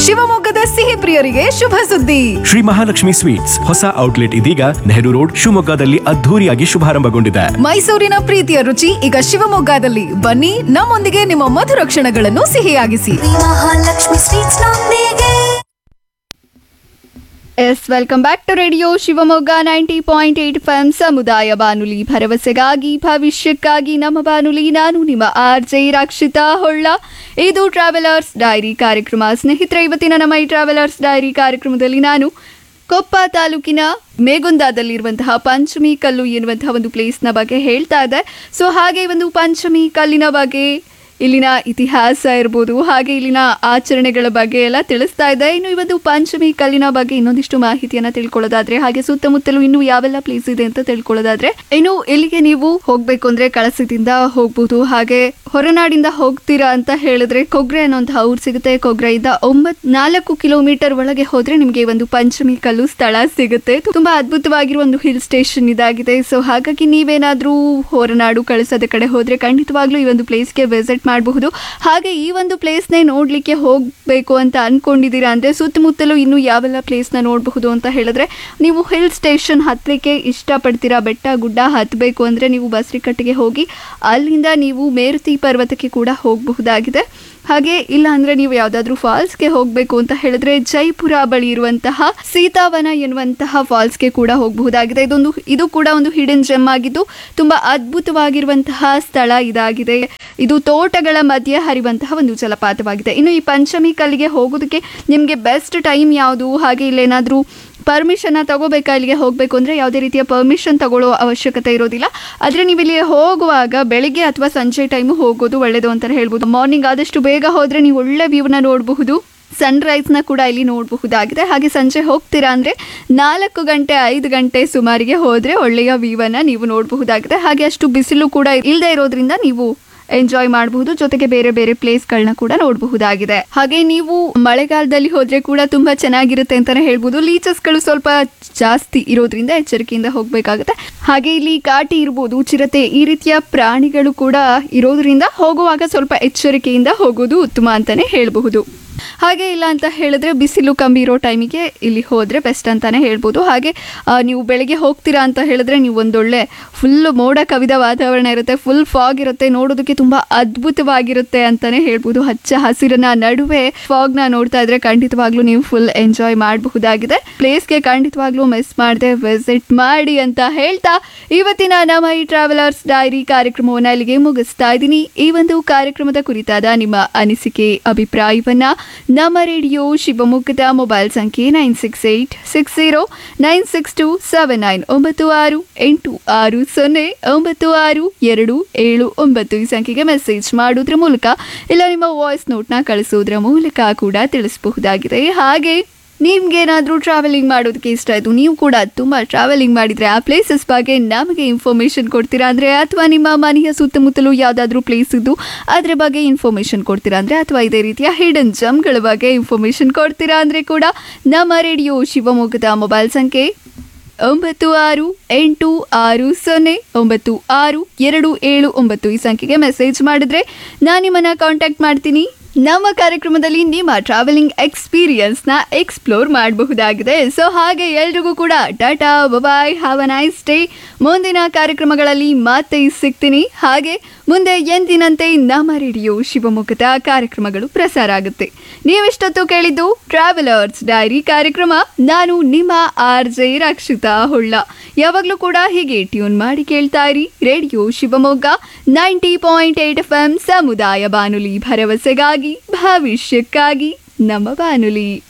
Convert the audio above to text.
ಶಿವಮೊಗ್ಗದ ಸಿಹಿ ಪ್ರಿಯರಿಗೆ ಶುಭ ಸುದ್ದಿ. ಶ್ರೀ ಮಹಾಲಕ್ಷ್ಮಿ ಸ್ವೀಟ್ಸ್ ಹೊಸ ಔಟ್ಲೆಟ್ ಇದೀಗ ನೆಹರು ರೋಡ್ ಶಿವಮೊಗ್ಗದಲ್ಲಿ ಅದ್ಧೂರಿಯಾಗಿ ಶುಭಾರಂಭಗೊಂಡಿದೆ. ಮೈಸೂರಿನ ಪ್ರೀತಿಯ ರುಚಿ ಈಗ ಶಿವಮೊಗ್ಗದಲ್ಲಿ. ಬನ್ನಿ, ನಮ್ಮೊಂದಿಗೆ ನಿಮ್ಮ ಮಧುರ ಕ್ಷಣಗಳನ್ನು ಸಿಹಿಯಾಗಿಸಿ. ಮಹಾಲಕ್ಷ್ಮಿ ಸ್ವೀಟ್ಸ್ ನೊಂದಿಗೆ. S, welcome back to radio Shivamogga 90.8 FM ಸಮುದಾಯ ಬಾನುಲಿ, ಭರವಸೆಗಾಗಿ ಭವಿಷ್ಯಕ್ಕಾಗಿ ನಮ್ಮ ಬಾನುಲಿ. ನಾನು ನಿಮ್ಮ RJ ರಕ್ಷಿತಾ ಹೊಳ್ಳ. ಇದು ಟ್ರಾವೆಲರ್ಸ್ ಡೈರಿ ಕಾರ್ಯಕ್ರಮ. ಸ್ನೇಹಿತರೆ, ಇವತ್ತಿನ ನಮ್ಮ ಈ ಟ್ರಾವೆಲರ್ಸ್ ಡೈರಿ ಕಾರ್ಯಕ್ರಮದಲ್ಲಿ ನಾನು ಕೊಪ್ಪ ತಾಲೂಕಿನ ಮೇಗುಂದಾದಲ್ಲಿರುವಂತಹ ಪಂಚಮಿ ಕಲ್ಲು ಎನ್ನುವಂತಹ ಒಂದು ಪ್ಲೇಸ್ನ ಬಗ್ಗೆ ಹೇಳ್ತಾ ಇದ್ದೆ. ಸೊ ಹಾಗೆ ಒಂದು ಪಂಚಮಿ ಕಲ್ಲಿನ ಬಗ್ಗೆ, ಇಲ್ಲಿನ ಇತಿಹಾಸ ಇರ್ಬೋದು, ಹಾಗೆ ಇಲ್ಲಿನ ಆಚರಣೆಗಳ ಬಗ್ಗೆ ಎಲ್ಲ ತಿಳಿಸ್ತಾ ಇದೆ. ಇನ್ನು ಈ ಒಂದು ಪಂಚಮಿ ಕಲ್ಲಿನ ಬಗ್ಗೆ ಇನ್ನೊಂದಿಷ್ಟು ಮಾಹಿತಿಯನ್ನ ತಿಳ್ಕೊಳ್ಳೋದಾದ್ರೆ, ಹಾಗೆ ಸುತ್ತಮುತ್ತಲು ಇನ್ನು ಯಾವೆಲ್ಲ ಪ್ಲೇಸ್ ಇದೆ ಅಂತ ತಿಳ್ಕೊಳ್ಳೋದಾದ್ರೆ, ಇನ್ನು ಇಲ್ಲಿಗೆ ನೀವು ಹೋಗ್ಬೇಕು ಅಂದ್ರೆ ಕಳಸದಿಂದ ಹೋಗ್ಬೋದು. ಹಾಗೆ ಹೊರನಾಡಿಂದ ಹೋಗ್ತೀರಾ ಅಂತ ಹೇಳಿದ್ರೆ ಕೊಗ್ರೆ ಅನ್ನೋಂತಹ ಊರು ಸಿಗುತ್ತೆ. ಕೊಗ್ರೆಯಿಂದ 4 ಕಿಲೋಮೀಟರ್ ಒಳಗೆ ಹೋದ್ರೆ ನಿಮಗೆ ಒಂದು ಪಂಚಮಿ ಕಲ್ಲು ಸ್ಥಳ ಸಿಗುತ್ತೆ. ತುಂಬಾ ಅದ್ಭುತವಾಗಿರುವ ಒಂದು ಹಿಲ್ ಸ್ಟೇಷನ್ ಇದಾಗಿದೆ. ಸೊ ಹಾಗಾಗಿ ನೀವೇನಾದ್ರೂ ಹೊರನಾಡು ಕಳಸದ ಕಡೆ ಹೋದ್ರೆ ಖಂಡಿತವಾಗ್ಲೂ ಈ ಒಂದು ಪ್ಲೇಸ್ಗೆ ವಿಸಿಟ್ ಮಾಡಬಹುದು. ಹಾಗೆ ಈ ಒಂದು ಪ್ಲೇಸ್ನೇ ನೋಡ್ಲಿಕ್ಕೆ ಹೋಗಬೇಕು ಅಂತ ಅನ್ಕೊಂಡಿದ್ದೀರಾ ಅಂದ್ರೆ ಸುತ್ತಮುತ್ತಲು ಇನ್ನು ಯಾವೆಲ್ಲ ಪ್ಲೇಸ್ನ ನೋಡಬಹುದು ಅಂತ ಹೇಳಿದ್ರೆ, ನೀವು ಹಿಲ್ ಸ್ಟೇಷನ್ ಹತ್ತಲಿಕ್ಕೆ ಇಷ್ಟಪಡ್ತೀರಾ, ಬೆಟ್ಟ ಗುಡ್ಡ ಹತ್ತಬೇಕು ಅಂದ್ರೆ ನೀವು ಬಸ್ರಿಕಟ್ಟಿಗೆ ಹೋಗಿ ಅಲ್ಲಿಂದ ನೀವು ಮೇರುತಿ ಪರ್ವತಕ್ಕೆ ಕೂಡ ಹೋಗಬಹುದಾಗಿದೆ. ಹಾಗೆ ಇಲ್ಲ ಅಂದ್ರೆ ನೀವು ಯಾವ್ದಾದ್ರು ಫಾಲ್ಸ್ಗೆ ಹೋಗಬೇಕು ಅಂತ ಹೇಳಿದ್ರೆ ಜೈಪುರ ಬಳಿ ಇರುವಂತಹ ಸೀತಾವನ ಎನ್ನುವಂತಹ ಫಾಲ್ಸ್ಗೆ ಕೂಡ ಹೋಗಬಹುದಾಗಿದೆ. ಇದು ಕೂಡ ಒಂದು ಹಿಡನ್ ಜೆಮ್ ಆಗಿದ್ದು ತುಂಬಾ ಅದ್ಭುತವಾಗಿರುವಂತಹ ಸ್ಥಳ ಇದಾಗಿದೆ. ಇದು ತೋಟಗಳ ಮಧ್ಯೆ ಹರಿಯುವಂತಹ ಒಂದು ಜಲಪಾತವಾಗಿದೆ. ಇನ್ನು ಈ ಪಂಚಮಿ ಕಲ್ಲಿಗೆ ಹೋಗೋದಕ್ಕೆ ನಿಮಗೆ ಬೆಸ್ಟ್ ಟೈಮ್ ಯಾವುದು, ಹಾಗೆ ಇಲ್ಲೇನಾದ್ರೂ ಪರ್ಮಿಷನ್ ತಗೋಬೇಕಾ, ಇಲ್ಲಿಗೆ ಹೋಗಬೇಕು ಅಂದರೆ ಯಾವುದೇ ರೀತಿಯ ಪರ್ಮಿಷನ್ ತಗೊಳ್ಳೋ ಅವಶ್ಯಕತೆ ಇರೋದಿಲ್ಲ. ಆದರೆ ನೀವು ಇಲ್ಲಿ ಹೋಗುವಾಗ ಬೆಳಿಗ್ಗೆ ಅಥವಾ ಸಂಜೆ ಟೈಮು ಹೋಗೋದು ಒಳ್ಳೆಯದು ಅಂತಲೇ ಹೇಳ್ಬೋದು. ಮಾರ್ನಿಂಗ್ ಆದಷ್ಟು ಬೇಗ ಹೋದರೆ ನೀವು ಒಳ್ಳೆ ವ್ಯೂನ ನೋಡಬಹುದು, ಸನ್ರೈಸ್ನ ಕೂಡ ಇಲ್ಲಿ ನೋಡಬಹುದಾಗಿದೆ. ಹಾಗೆ ಸಂಜೆ ಹೋಗ್ತೀರಾ ಅಂದರೆ 4 ಗಂಟೆ 5 ಗಂಟೆ ಸುಮಾರಿಗೆ ಹೋದರೆ ಒಳ್ಳೆಯ ವ್ಯೂವನ್ನು ನೀವು ನೋಡಬಹುದಾಗಿದೆ. ಹಾಗೆ ಅಷ್ಟು ಬಿಸಿಲು ಕೂಡ ಇಲ್ಲದೆ ಇರೋದ್ರಿಂದ ನೀವು ಎಂಜಾಯ್ ಮಾಡಬಹುದು. ಜೊತೆಗೆ ಬೇರೆ ಬೇರೆ ಪ್ಲೇಸ್ಗಳನ್ನ ಕೂಡ ನೋಡಬಹುದಾಗಿದೆ. ಹಾಗೆ ನೀವು ಮಳೆಗಾಲದಲ್ಲಿ ಹೋದ್ರೆ ಕೂಡ ತುಂಬಾ ಚೆನ್ನಾಗಿರುತ್ತೆ ಅಂತಾನೆ ಹೇಳ್ಬೋದು. ಲೀಚಸ್ಗಳು ಸ್ವಲ್ಪ ಜಾಸ್ತಿ ಇರೋದ್ರಿಂದ ಎಚ್ಚರಿಕೆಯಿಂದ ಹೋಗ್ಬೇಕಾಗುತ್ತೆ. ಹಾಗೆ ಇಲ್ಲಿ ಕಾಟಿ ಇರ್ಬೋದು, ಚಿರತೆ, ಈ ರೀತಿಯ ಪ್ರಾಣಿಗಳು ಕೂಡ ಇರೋದ್ರಿಂದ ಹೋಗುವಾಗ ಸ್ವಲ್ಪ ಎಚ್ಚರಿಕೆಯಿಂದ ಹೋಗೋದು ಉತ್ತಮ ಅಂತಾನೆ ಹೇಳಬಹುದು. ಹಾಗೆ ಇಲ್ಲ ಅಂತ ಹೇಳಿದ್ರೆ ಬಿಸಿಲು ಕಮ್ಮಿ ಇರೋ ಟೈಮಿಗೆ ಇಲ್ಲಿ ಹೋದರೆ ಬೆಸ್ಟ್ ಅಂತಾನೆ ಹೇಳ್ಬೋದು. ಹಾಗೆ ನೀವು ಬೆಳಗ್ಗೆ ಹೋಗ್ತೀರಾ ಅಂತ ಹೇಳಿದ್ರೆ ನೀವು ಒಂದೊಳ್ಳೆ ಫುಲ್ ಮೋಡ ಕವಿದ ವಾತಾವರಣ ಇರುತ್ತೆ, ಫುಲ್ ಫಾಗ್ ಇರುತ್ತೆ, ನೋಡೋದಕ್ಕೆ ತುಂಬ ಅದ್ಭುತವಾಗಿರುತ್ತೆ ಅಂತಾನೆ ಹೇಳ್ಬೋದು. ಹಚ್ಚ ಹಸಿರಿನ ನಡುವೆ ಫಾಗ್ನ ನೋಡ್ತಾ ಇದ್ರೆ ಖಂಡಿತವಾಗ್ಲೂ ನೀವು ಫುಲ್ ಎಂಜಾಯ್ ಮಾಡಬಹುದಾಗಿದೆ. ಪ್ಲೇಸ್ಗೆ ಖಂಡಿತವಾಗ್ಲೂ ಮಿಸ್ ಮಾಡದೆ ವಿಸಿಟ್ ಮಾಡಿ ಅಂತ ಹೇಳ್ತಾ ಇವತ್ತಿನ ನಮ್ಮ ಈ ಟ್ರಾವೆಲರ್ಸ್ ಡೈರಿ ಕಾರ್ಯಕ್ರಮವನ್ನು ಇಲ್ಲಿಗೆ ಮುಗಿಸ್ತಾ ಇದ್ದೀನಿ. ಈ ಒಂದು ಕಾರ್ಯಕ್ರಮದ ಕುರಿತಾದ ನಿಮ್ಮ ಅನಿಸಿಕೆ ಅಭಿಪ್ರಾಯವನ್ನ ನಮ್ಮ ರೇಡಿಯೋ ಶಿವಮೊಗ್ಗದ ಮೊಬೈಲ್ ಸಂಖ್ಯೆ 9686096279 9686096279 ಈ ಸಂಖ್ಯೆಗೆ ಮೆಸೇಜ್ ಮಾಡೋದ್ರ ಮೂಲಕ ಇಲ್ಲ ನಿಮ್ಮ ವಾಯ್ಸ್ ನೋಟ್ನ ಕಳಿಸೋದ್ರ ಮೂಲಕ ಕೂಡ ತಿಳಿಸಬಹುದಾಗಿದೆ. ಹಾಗೆ ನಿಮ್ಗೇನಾದರೂ ಟ್ರಾವೆಲಿಂಗ್ ಮಾಡೋದಕ್ಕೆ ಇಷ್ಟ ಆಯಿತು, ನೀವು ಕೂಡ ತುಂಬ ಟ್ರಾವೆಲಿಂಗ್ ಮಾಡಿದರೆ ಆ ಪ್ಲೇಸಸ್ ಬಗ್ಗೆ ನಮಗೆ ಇನ್ಫಾರ್ಮೇಷನ್ ಕೊಡ್ತೀರಾ ಅಂದರೆ, ಅಥವಾ ನಿಮ್ಮ ಮನೆಯ ಸುತ್ತಮುತ್ತಲೂ ಯಾವುದಾದ್ರೂ ಪ್ಲೇಸ್ ಇದ್ದು ಅದರ ಬಗ್ಗೆ ಇನ್ಫಾರ್ಮೇಷನ್ ಕೊಡ್ತೀರಾ ಅಂದರೆ, ಅಥವಾ ಇದೇ ರೀತಿಯ ಹಿಡನ್ ಜಮ್ಗಳ ಬಗ್ಗೆ ಇನ್ಫಾರ್ಮೇಷನ್ ಕೊಡ್ತೀರಾ ಅಂದರೆ ಕೂಡ ನಮ್ಮ ರೇಡಿಯೋ ಶಿವಮೊಗ್ಗದ ಮೊಬೈಲ್ ಸಂಖ್ಯೆ 9686096279 ಈ ಸಂಖ್ಯೆಗೆ ಮೆಸೇಜ್ ಮಾಡಿದ್ರೆ ನಾನು ನಿಮ್ಮನ್ನು ಕಾಂಟ್ಯಾಕ್ಟ್ ಮಾಡ್ತೀನಿ. ನಮ್ಮ ಕಾರ್ಯಕ್ರಮದಲ್ಲಿ ನಿಮ್ಮ ಟ್ರಾವೆಲಿಂಗ್ ಎಕ್ಸ್ಪೀರಿಯನ್ಸ್ನ ಎಕ್ಸ್ಪ್ಲೋರ್ ಮಾಡಬಹುದಾಗಿದೆ. ಸೊ ಹಾಗೆ ಎಲ್ರಿಗೂ ಕೂಡ ಟಾಟಾ, ಬಾಯ್, ಹ್ಯಾವ್ ಅ ನೈಸ್ ಡೇ. ಮುಂದಿನ ಕಾರ್ಯಕ್ರಮಗಳಲ್ಲಿ ಮತ್ತೆ ಸಿಗ್ತೀನಿ. ಹಾಗೆ ಮುಂದೆ ಎಂದಿನಂತೆ ನಮ್ಮ ರೇಡಿಯೋ ಶಿವಮೊಗ್ಗದ ಕಾರ್ಯಕ್ರಮಗಳು ಪ್ರಸಾರ ಆಗುತ್ತೆ. ನೀವೆಷ್ಟೊತ್ತು ಕೇಳಿದ್ದು ಟ್ರಾವೆಲರ್ಸ್ ಡೈರಿ ಕಾರ್ಯಕ್ರಮ. ನಾನು ನಿಮ್ಮ RJ ರಕ್ಷಿತಾ ಹೊಳ್ಳ. ಯಾವಾಗಲೂ ಕೂಡ ಹೀಗೆ ಟ್ಯೂನ್ ಮಾಡಿ ಕೇಳ್ತಾ ಇರಿ ರೇಡಿಯೋ ಶಿವಮೊಗ್ಗ 90.8 FM ಸಮುದಾಯ ಬಾನುಲಿ, ಭರವಸೆಗಾಗಿ ಭವಿಷ್ಯಕ್ಕಾಗಿ ನಮ್ಮ ಬಾನುಲಿ.